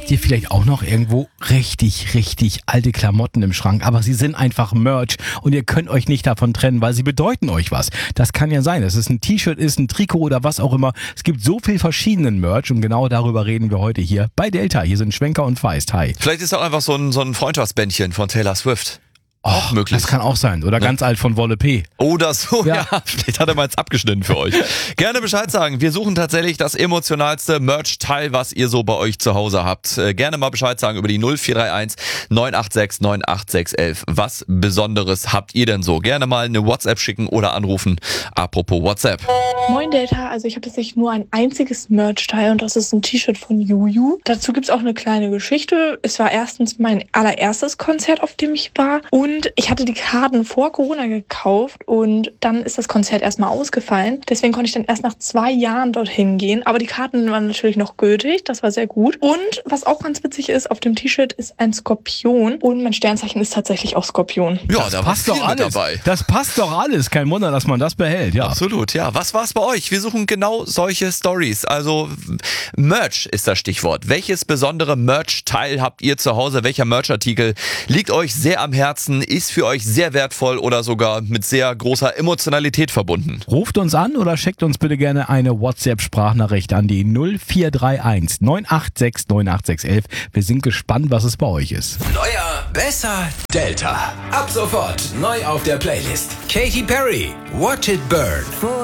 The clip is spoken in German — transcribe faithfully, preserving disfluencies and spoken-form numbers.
Habt ihr vielleicht auch noch irgendwo richtig, richtig alte Klamotten im Schrank, aber sie sind einfach Merch und ihr könnt euch nicht davon trennen, weil sie bedeuten euch was. Das kann ja sein, dass es ein T-Shirt ist, ein Trikot oder was auch immer. Es gibt so viel verschiedenen Merch und genau darüber reden wir heute hier bei Delta. Hier sind Schwenker und Feist. Hi. Vielleicht ist auch einfach so ein, so ein Freundschaftsbändchen von Taylor Swift. Auch oh, möglich. Das kann auch sein. Oder ja. ganz alt von Wolle P. Oder so, ja. Ja. Vielleicht hat er mal jetzt abgeschnitten für euch. Gerne Bescheid sagen. Wir suchen tatsächlich das emotionalste Merch-Teil, was ihr so bei euch zu Hause habt. Äh, gerne mal Bescheid sagen über die null vier drei eins neun acht sechs neun acht sechs eins. Was Besonderes habt ihr denn so? Gerne mal eine WhatsApp schicken oder anrufen. Apropos WhatsApp. Moin Delta, also ich habe tatsächlich nur ein einziges Merch-Teil und das ist ein T-Shirt von Juju. Dazu gibt's auch eine kleine Geschichte. Es war erstens mein allererstes Konzert, auf dem ich war, und Und ich hatte die Karten vor Corona gekauft und dann ist das Konzert erstmal ausgefallen. Deswegen konnte ich dann erst nach zwei Jahren dorthin gehen. Aber die Karten waren natürlich noch gültig, das war sehr gut. Und was auch ganz witzig ist, auf dem T-Shirt ist ein Skorpion und mein Sternzeichen ist tatsächlich auch Skorpion. Ja, das da passt doch alles. Dabei. Das passt doch alles. Kein Wunder, dass man das behält. Ja. Absolut, ja. Was war's bei euch? Wir suchen genau solche Stories. Also Merch ist das Stichwort. Welches besondere Merch-Teil habt ihr zu Hause? Welcher Merch-Artikel liegt euch sehr am Herzen? Ist für euch sehr wertvoll oder sogar mit sehr großer Emotionalität verbunden? Ruft uns an oder schickt uns bitte gerne eine WhatsApp-Sprachnachricht an die null vier drei eins neun acht sechs neun acht sechs eins. Wir sind gespannt, was es bei euch ist. Neuer, besser, Delta. Ab sofort neu auf der Playlist. Katy Perry, Watch It Burn.